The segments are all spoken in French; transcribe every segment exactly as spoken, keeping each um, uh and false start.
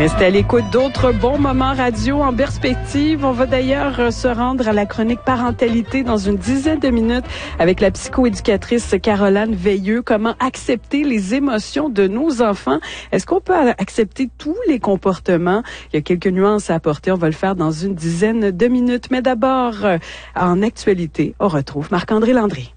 Restez à l'écoute d'autres bons moments radio en perspective. On va d'ailleurs se rendre à la chronique parentalité dans une dizaine de minutes avec la psychoéducatrice Caroline Veilleux. Comment accepter les émotions de nos enfants? Est-ce qu'on peut accepter tous les comportements? Il y a quelques nuances à apporter. On va le faire dans une dizaine de minutes. Mais d'abord, en actualité, on retrouve Marc-André Landry.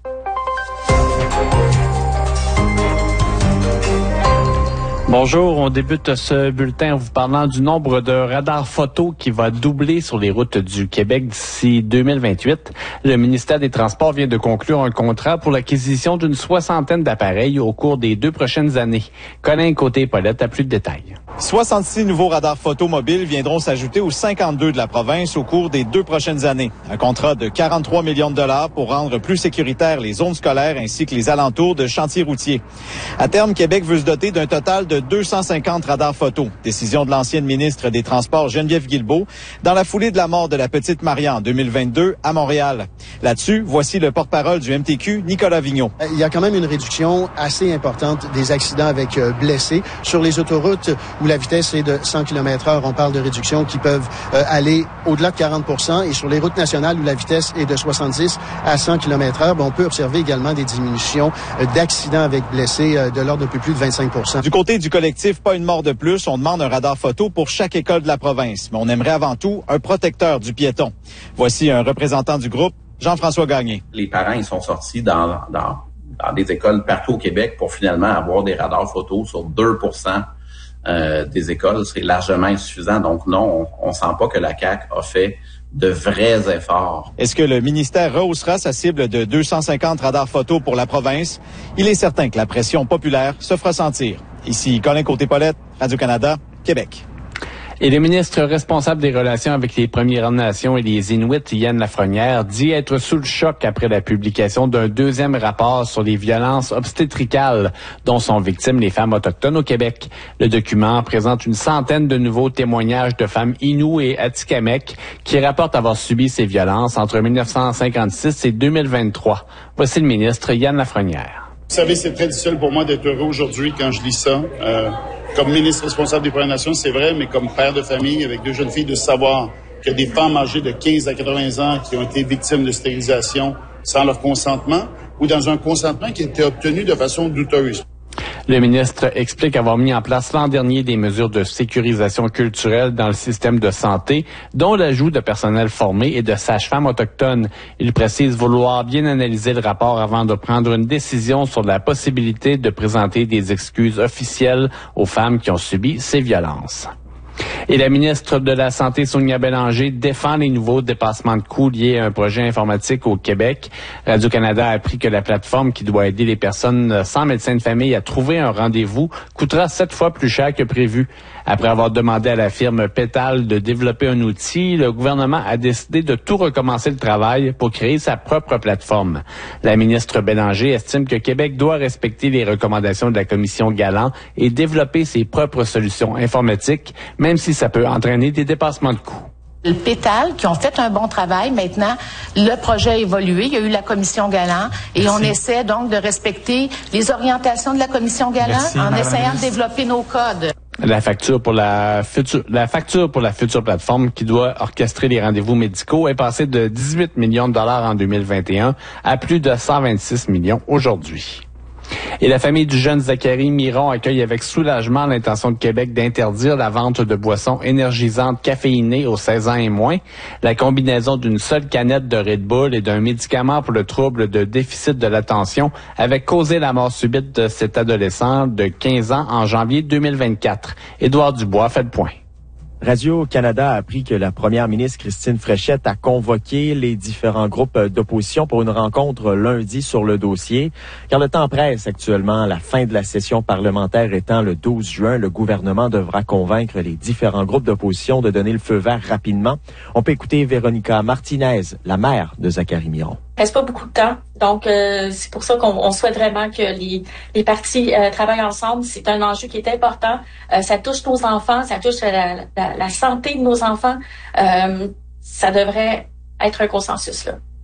Bonjour, on débute ce bulletin en vous parlant du nombre de radars photo qui va doubler sur les routes du Québec d'ici deux mille vingt-huit. Le ministère des Transports vient de conclure un contrat pour l'acquisition d'une soixantaine d'appareils au cours des deux prochaines années. Colin Côté-Paulette a plus de détails. soixante-six nouveaux radars photo mobiles viendront s'ajouter aux cinquante-deux de la province au cours des deux prochaines années. Un contrat de quarante-trois millions de dollars pour rendre plus sécuritaires les zones scolaires ainsi que les alentours de chantiers routiers. À terme, Québec veut se doter d'un total de deux cent cinquante radars photo. Décision de l'ancienne ministre des Transports, Geneviève Guilbeault, dans la foulée de la mort de la petite Maria en deux mille vingt-deux à Montréal. Là-dessus, voici le porte-parole du M T Q, Nicolas Vigneault. Il y a quand même une réduction assez importante des accidents avec euh, blessés. Sur les autoroutes où la vitesse est de cent kilomètres heure, on parle de réductions qui peuvent euh, aller au-delà de quarante pour cent. Et sur les routes nationales où la vitesse est de soixante-dix à cent kilomètres heure, ben, on peut observer également des diminutions euh, d'accidents avec blessés euh, de l'ordre de peu plus de vingt-cinq pour cent. Du côté du collectif Pas une mort de plus, on demande un radar photo pour chaque école de la province. Mais on aimerait avant tout un protecteur du piéton. Voici un représentant du groupe, Jean-François Gagné. Les parents, ils sont sortis dans, dans, dans des écoles partout au Québec pour finalement avoir des radars photos sur deux pour cent euh, des écoles. C'est largement insuffisant. Donc non, on ne sent pas que la C A Q a fait de vrais efforts. Est-ce que le ministère rehaussera sa cible de deux cent cinquante radars photos pour la province? Il est certain que la pression populaire se fera sentir. Ici Colin Côté-Paulette, Radio-Canada, Québec. Et le ministre responsable des relations avec les Premières Nations et les Inuits, Yann Lafrenière, dit être sous le choc après la publication d'un deuxième rapport sur les violences obstétricales dont sont victimes les femmes autochtones au Québec. Le document présente une centaine de nouveaux témoignages de femmes Inuits et Atikamekw qui rapportent avoir subi ces violences entre dix-neuf cent cinquante-six et deux mille vingt-trois. Voici le ministre Yann Lafrenière. Vous savez, c'est très difficile pour moi d'être heureux aujourd'hui quand je lis ça. Euh, comme ministre responsable des Premières Nations, c'est vrai, mais comme père de famille avec deux jeunes filles, de savoir qu'il y a des femmes âgées de quinze à quatre-vingts ans qui ont été victimes de stérilisation sans leur consentement ou dans un consentement qui a été obtenu de façon douteuse. Le ministre explique avoir mis en place l'an dernier des mesures de sécurisation culturelle dans le système de santé, dont l'ajout de personnel formé et de sages-femmes autochtones. Il précise vouloir bien analyser le rapport avant de prendre une décision sur la possibilité de présenter des excuses officielles aux femmes qui ont subi ces violences. Et la ministre de la Santé, Sonia Bélanger, défend les nouveaux dépassements de coûts liés à un projet informatique au Québec. Radio-Canada a appris que la plateforme qui doit aider les personnes sans médecin de famille à trouver un rendez-vous coûtera sept fois plus cher que prévu. Après avoir demandé à la firme Pétal de développer un outil, le gouvernement a décidé de tout recommencer le travail pour créer sa propre plateforme. La ministre Bélanger estime que Québec doit respecter les recommandations de la commission Galland et développer ses propres solutions informatiques, même si ça peut entraîner des dépassements de coûts. Le Pétal, qui ont fait un bon travail. Maintenant, le projet a évolué. Il y a eu la commission Galland et Merci. On essaie donc de respecter les orientations de la commission Galland Merci, en essayant de développer nos codes. La facture pour la future, la facture pour la future plateforme qui doit orchestrer les rendez-vous médicaux est passée de dix-huit millions de dollars en deux mille vingt et un à plus de cent vingt-six millions aujourd'hui. Et la famille du jeune Zachary Miron accueille avec soulagement l'intention de Québec d'interdire la vente de boissons énergisantes caféinées aux seize ans et moins. La combinaison d'une seule canette de Red Bull et d'un médicament pour le trouble de déficit de l'attention avait causé la mort subite de cet adolescent de quinze ans en janvier deux mille vingt-quatre. Édouard Dubois fait le point. Radio-Canada a appris que la première ministre Christine Fréchette a convoqué les différents groupes d'opposition pour une rencontre lundi sur le dossier. Car le temps presse actuellement, la fin de la session parlementaire étant le douze juin, le gouvernement devra convaincre les différents groupes d'opposition de donner le feu vert rapidement. On peut écouter Véronica Martinez, la mère de Zachary Miron. Il reste pas beaucoup de temps, donc euh, c'est pour ça qu'on on souhaite vraiment que les, les partis euh, travaillent ensemble. C'est un enjeu qui est important. Euh, ça touche nos enfants, ça touche la, la, la santé de nos enfants. Euh, ça devrait être un consensus là.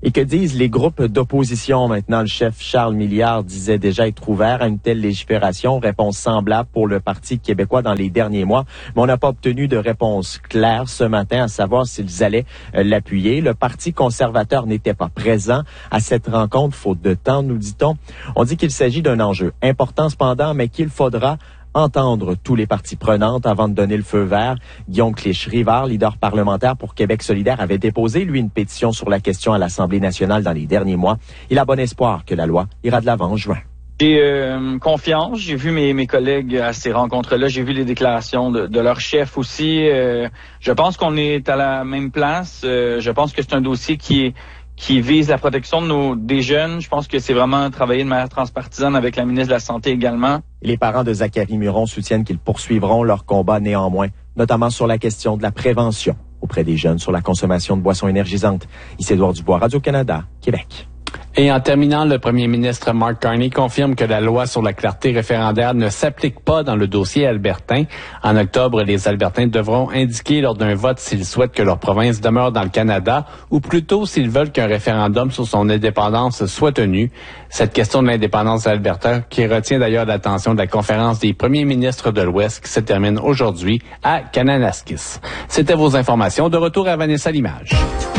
Et que disent les groupes d'opposition maintenant? Le chef Charles Milliard disait déjà être ouvert à une telle légifération. Réponse semblable pour le Parti québécois dans les derniers mois. Mais on n'a pas obtenu de réponse claire ce matin à savoir s'ils allaient euh, l'appuyer. Le Parti conservateur n'était pas présent à cette rencontre, faute de temps, nous dit-on. On dit qu'il s'agit d'un enjeu important cependant, mais qu'il faudra entendre tous les parties prenantes avant de donner le feu vert. Guillaume Clich-Rivard, leader parlementaire pour Québec solidaire, avait déposé, lui, une pétition sur la question à l'Assemblée nationale dans les derniers mois. Il a bon espoir que la loi ira de l'avant en juin. J'ai euh, confiance. J'ai vu mes, mes collègues à ces rencontres-là. J'ai vu les déclarations de, de leur chef aussi. Euh, je pense qu'on est à la même place. Euh, je pense que c'est un dossier qui est qui vise la protection de nos des jeunes. Je pense que c'est vraiment travailler de manière transpartisane avec la ministre de la Santé également. Les parents de Zachary Muron soutiennent qu'ils poursuivront leur combat néanmoins, notamment sur la question de la prévention auprès des jeunes sur la consommation de boissons énergisantes. Ici Édouard Dubois, Radio-Canada, Québec. Et en terminant, le premier ministre Mark Carney confirme que la loi sur la clarté référendaire ne s'applique pas dans le dossier albertain. En octobre, les Albertains devront indiquer lors d'un vote s'ils souhaitent que leur province demeure dans le Canada ou plutôt s'ils veulent qu'un référendum sur son indépendance soit tenu. Cette question de l'indépendance de l'Alberta qui retient d'ailleurs l'attention de la conférence des premiers ministres de l'Ouest qui se termine aujourd'hui à Kananaskis. C'était vos informations. De retour à Vanessa Limage.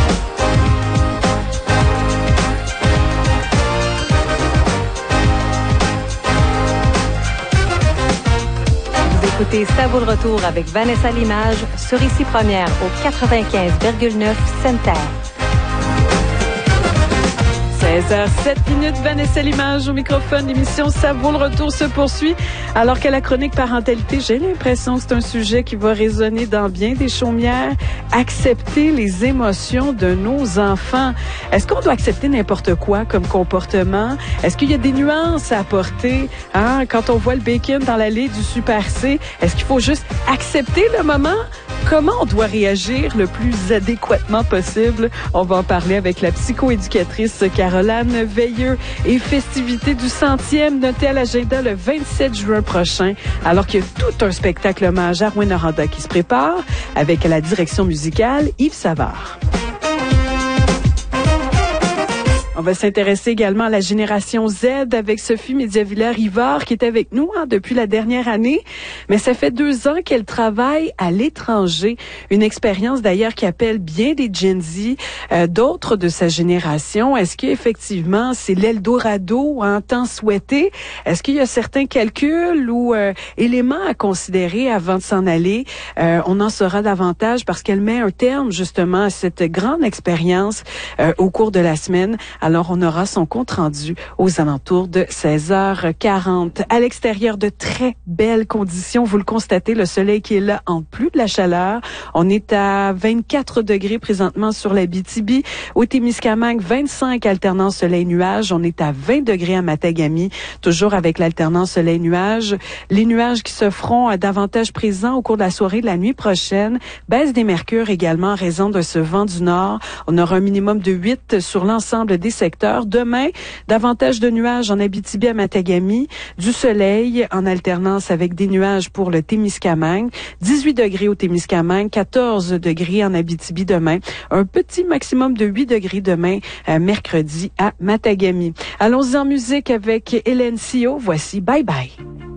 Écoutez Ça vaut le retour avec Vanessa Limage sur Ici Première au quatre-vingt-quinze virgule neuf Center. seize heures sept minutes, Vanessa Limage au microphone. L'émission Ça vaut le retour se poursuit. Alors que la chronique parentalité, j'ai l'impression que c'est un sujet qui va résonner dans bien des chaumières. Accepter les émotions de nos enfants. Est-ce qu'on doit accepter n'importe quoi comme comportement? Est-ce qu'il y a des nuances à apporter? Hein? Quand on voit le bacon dans l'allée du Super C, est-ce qu'il faut juste accepter le moment? Comment on doit réagir le plus adéquatement possible? On va en parler avec la psychoéducatrice Caroline Veilleux. Et festivités du centième notée à l'agenda le vingt-sept juin prochain, alors qu'il y a tout un spectacle hommage à Rouyn-Noranda qui se prépare avec la direction musicale Yves Savard. On va s'intéresser également à la génération Z avec Sophie Médiavillard-Rivard qui est avec nous hein, depuis la dernière année. Mais ça fait deux ans qu'elle travaille à l'étranger. Une expérience d'ailleurs qui appelle bien des Gen Z, euh, d'autres de sa génération. Est-ce qu'effectivement c'est l'Eldorado hein, tant souhaité? Est-ce qu'il y a certains calculs ou euh, éléments à considérer avant de s'en aller? Euh, on en saura davantage parce qu'elle met un terme justement à cette grande expérience euh, au cours de la semaine. Alors, on aura son compte-rendu aux alentours de seize heures quarante. À l'extérieur, de très belles conditions. Vous le constatez, le soleil qui est là en plus de la chaleur. On est à vingt-quatre degrés présentement sur l'Abitibi. Au Témiscamingue, vingt-cinq alternance soleil-nuage. On est à vingt degrés à Matagami, toujours avec l'alternance soleil-nuage. Les nuages qui se feront davantage présents au cours de la soirée de la nuit prochaine. Baisse des mercures également en raison de ce vent du nord. On aura un minimum de huit sur l'ensemble des secteurs. Demain, davantage de nuages en Abitibi à Matagami, du soleil en alternance avec des nuages pour le Témiscamingue, dix-huit degrés au Témiscamingue, quatorze degrés en Abitibi demain, un petit maximum de huit degrés demain, euh, mercredi à Matagami. Allons-y en musique avec Hélène Sio. Voici Bye Bye.